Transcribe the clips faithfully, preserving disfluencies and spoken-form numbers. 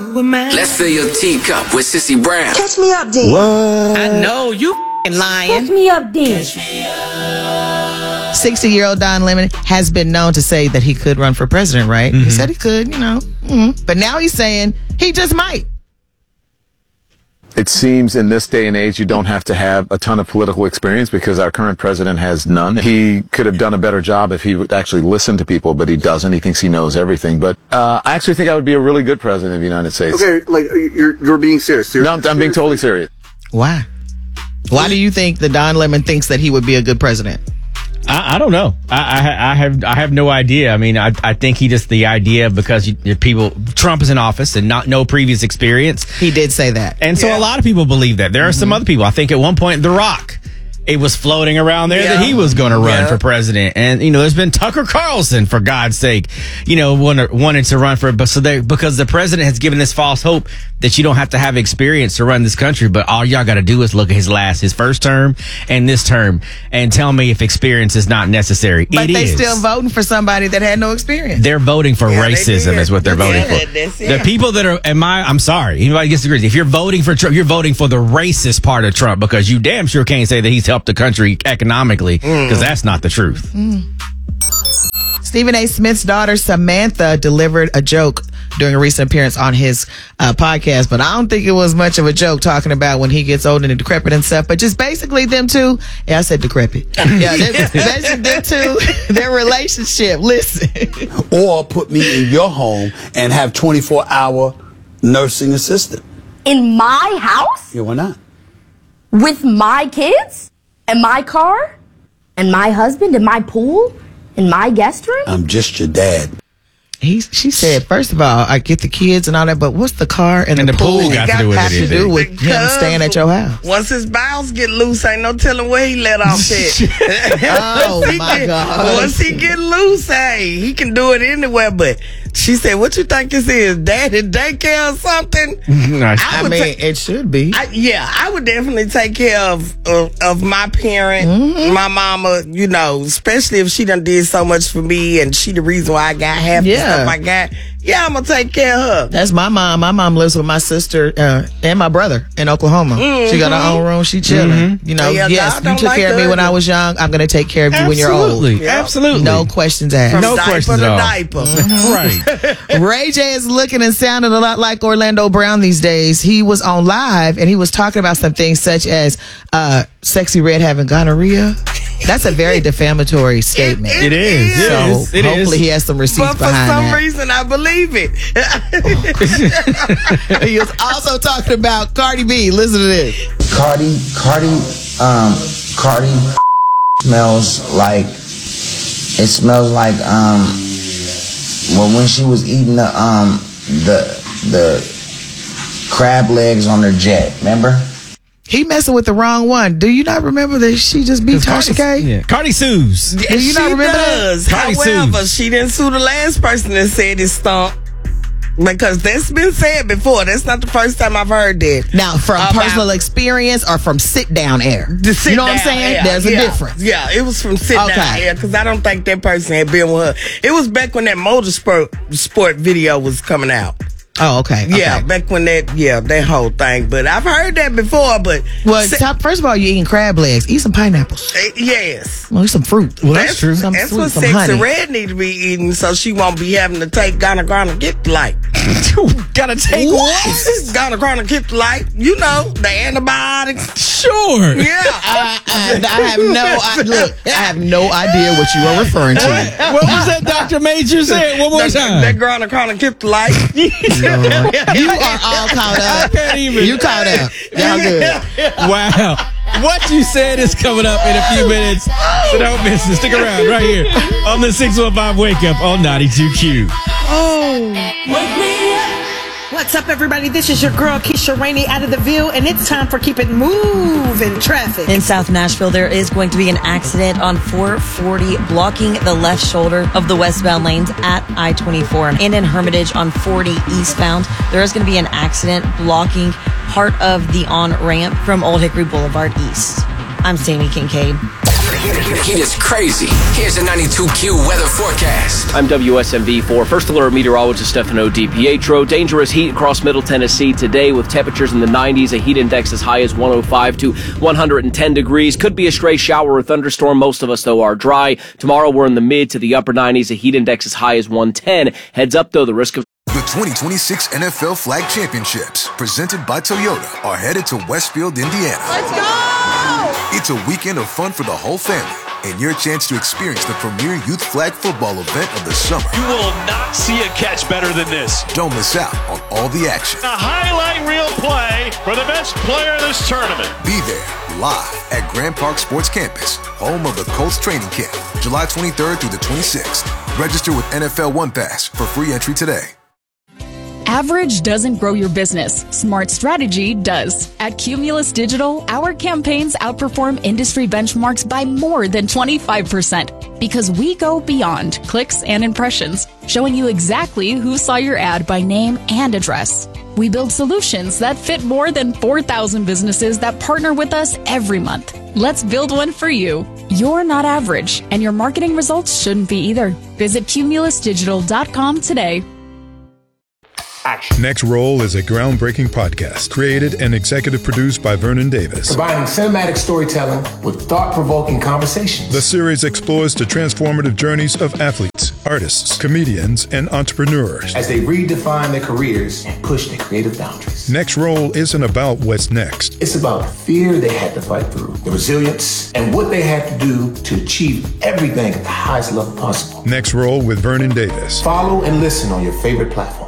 Who am I? Let's fill your teacup with Sissy Brown. Catch me up, then. What? I know you f***ing lying. Catch me up, then. sixty-year-old Don Lemon has been known to say that he could run for president, right? Mm-hmm. He said he could, you know. Mm-hmm. But now he's saying he just might. It seems in this day and age you don't have to have a ton of political experience because our current president has none. He could have done a better job if he would actually listen to people, but he doesn't. He thinks he knows everything. But uh, I actually think I would be a really good president of the United States. Okay, like, you're you're being serious. serious no, I'm, I'm being totally serious. Why? Why do you think that Don Lemon thinks that he would be a good president? I, I don't know. I, I, I have I have no idea. I mean, I, I think he just the idea because you, you people Trump is in office and not no previous experience. He did say that, and so yeah. a lot of people believe that. There are mm-hmm. some other people. I think at one point, The Rock. It was floating around there yeah. that he was going to run yeah. for president. And, you know, there's been Tucker Carlson, for God's sake, you know, wanted, wanted to run for it. But so they, because the president has given this false hope that you don't have to have experience to run this country. But all y'all got to do is look at his last, his first term and this term and tell me if experience is not necessary. But it they is. still voting for somebody that had no experience. They're voting for yeah, racism is what they're voting yeah, for. that's, yeah. The people that are, am I, I'm sorry, anybody disagrees. If you're voting for Trump, you're voting for the racist part of Trump because you damn sure can't say that he's helped the country economically, because mm. that's not the truth. Mm. Stephen A. Smith's daughter Samantha delivered a joke during a recent appearance on his uh, podcast, but I don't think it was much of a joke talking about when he gets old and decrepit and stuff, but just basically them two. Yeah, I said decrepit. Yeah, basically them two, their relationship. Listen. Or put me in your home and have twenty-four hour nursing assistant. In my house? Yeah, why not? With my kids? And my car? And my husband? And my pool? And my guest room? I'm just your dad. He, she said, first of all, I get the kids and all that, but what's the car and, and the, the pool, pool got to do with have it? to do with him staying at your house? Once his bowels get loose, ain't no telling where he let off that. Oh my get, God! Once he get loose, hey, he can do it anywhere. But she said, "What you think this is, daddy daycare or something?" I, I mean, ta- it should be. I, yeah, I would definitely take care of of, of my parent, mm-hmm. my mama. You know, especially if she done did so much for me, and she the reason why I got half yeah. the stuff I got. Yeah, I'm gonna take care of her. That's my mom. My mom lives with my sister uh, and my brother in Oklahoma. Mm-hmm. She got her own room. She chilling. Mm-hmm. You know, yeah, yes, you took like care of me when I was young. I'm gonna take care of you Absolutely. when you're old. Yep. Absolutely, no questions asked. From no diaper questions to at all. diaper. Mm-hmm. Right. Ray J is looking and sounding a lot like Orlando Brown these days. He was on live and he was talking about some things such as uh, Sexy Red having gonorrhea. That's a very defamatory statement. It, it, it is. is. So it is. It hopefully is. he has some receipts but for behind some that. reason, I believe it. He was also talking about Cardi B. Listen to this. Cardi, Cardi, um, Cardi smells like, it smells like, um, well, when she was eating the, um, the, the crab legs on her jet, remember? He messing with the wrong one. Do you not remember that she just beat Tasha K? Yeah. Cardi sues. Yeah, Do you not she remember does. that? Cardi However, sues. she didn't sue the last person that said it stunk. Because that's been said before. That's not the first time I've heard that. Now, from About personal experience or from sit down air? the sit You know what I'm down saying? air. There's a yeah. difference. Yeah, it was from sit Okay. down air because I don't think that person had been with her. It was back when that motorsport sport video was coming out. Oh, okay. Yeah, okay. back when that, yeah, that whole thing. But I've heard that before, but. Well, si- top, first of all, you're eating crab legs. Eat some pineapples. eh, yes. Well, eat some fruit. Well, that's true. Some That's sweet, what some Sexy honey. Red need to be eating so she won't be having to take Ghana Grana Get Light. Gotta take What? Ghana Grana Get Light. You know, the antibiotics. Sure. Yeah. I, I, I have no I, look. I have no idea what you are referring to. What was that Doctor Major said? One more that, time. That Ghana Grana Get Light. You are all caught I up. can't even. You caught up. Y'all good. Wow. What you said is coming up in a few minutes. So don't miss it. Stick around right here on the six one five Wake Up on ninety-two Q. What's up, everybody? This is your girl, Keisha Rainey, out of the Ville, and it's time for Keep It Moving Traffic. In South Nashville, there is going to be an accident on four forty blocking the left shoulder of the westbound lanes at I twenty-four. And in Hermitage on forty eastbound, there is going to be an accident blocking part of the on-ramp from Old Hickory Boulevard East. I'm Sammy Kincaid. He is crazy. Here's a ninety-two Q weather forecast. I'm W S M V four First Alert Meteorologist Stefano DiPietro. Dangerous heat across Middle Tennessee today with temperatures in the nineties. A heat index as high as one oh five to one hundred ten degrees. Could be a stray shower or thunderstorm. Most of us, though, are dry. Tomorrow, we're in the mid to the upper nineties. A heat index as high as one ten. Heads up, though, the risk of The twenty twenty-six N F L Flag Championships, presented by Toyota, are headed to Westfield, Indiana. Let's go! It's a weekend of fun for the whole family, and your chance to experience the premier youth flag football event of the summer. You will not see a catch better than this. Don't miss out on all the action. A highlight reel play for the best player of this tournament. Be there, live at Grand Park Sports Campus, home of the Colts training camp, July twenty-third through the twenty-sixth. Register with N F L One Pass for free entry today. Average doesn't grow your business. Smart strategy does. At Cumulus Digital, our campaigns outperform industry benchmarks by more than twenty-five percent because we go beyond clicks and impressions, showing you exactly who saw your ad by name and address. We build solutions that fit more than four thousand businesses that partner with us every month. Let's build one for you. You're not average, and your marketing results shouldn't be either. Visit cumulus digital dot com today. Next Roll is a groundbreaking podcast created and executive produced by Vernon Davis. Combining cinematic storytelling with thought-provoking conversations. The series explores the transformative journeys of athletes, artists, comedians, and entrepreneurs as they redefine their careers and push their creative boundaries. Next Roll isn't about what's next. It's about the fear they had to fight through, the resilience, and what they had to do to achieve everything at the highest level possible. Next Roll with Vernon Davis. Follow and listen on your favorite platform.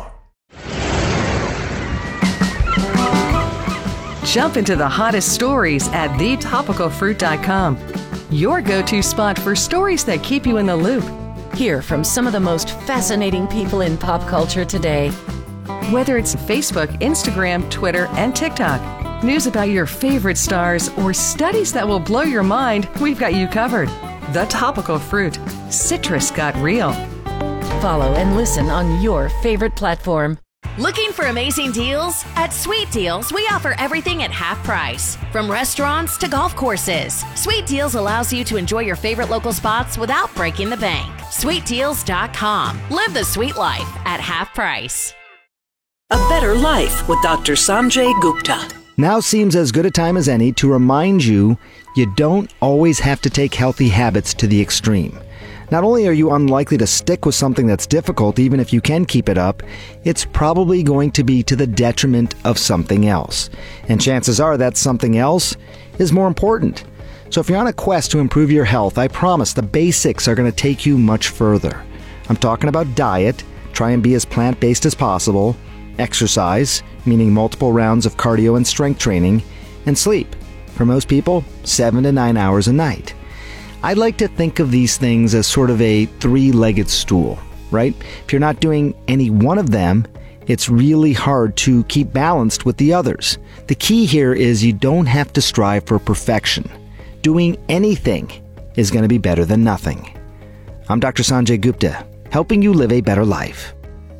Jump into the hottest stories at the topical fruit dot com. Your go-to spot for stories that keep you in the loop. Hear from some of the most fascinating people in pop culture today. Whether it's Facebook, Instagram, Twitter, and TikTok, news about your favorite stars, or studies that will blow your mind, we've got you covered. The Topical Fruit. Citrus got real. Follow and listen on your favorite platform. Looking for amazing deals? At Sweet Deals, we offer everything at half price. From restaurants to golf courses, Sweet Deals allows you to enjoy your favorite local spots without breaking the bank. sweet deals dot com. Live the sweet life at half price. A better life with Doctor Sanjay Gupta. Now seems as good a time as any to remind you you don't always have to take healthy habits to the extreme. Not only are you unlikely to stick with something that's difficult, even if you can keep it up, it's probably going to be to the detriment of something else. And chances are that something else is more important. So if you're on a quest to improve your health, I promise the basics are going to take you much further. I'm talking about diet, try and be as plant-based as possible, exercise, meaning multiple rounds of cardio and strength training, and sleep. For most people, seven to nine hours a night. I like to think of these things as sort of a three-legged stool, right? If you're not doing any one of them, it's really hard to keep balanced with the others. The key here is you don't have to strive for perfection. Doing anything is going to be better than nothing. I'm Doctor Sanjay Gupta, helping you live a better life.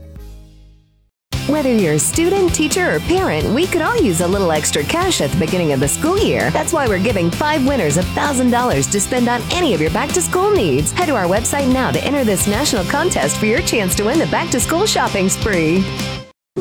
Whether you're a student, teacher, or parent, we could all use a little extra cash at the beginning of the school year. That's why we're giving five winners one thousand dollars to spend on any of your back-to-school needs. Head to our website now to enter this national contest for your chance to win the back-to-school shopping spree.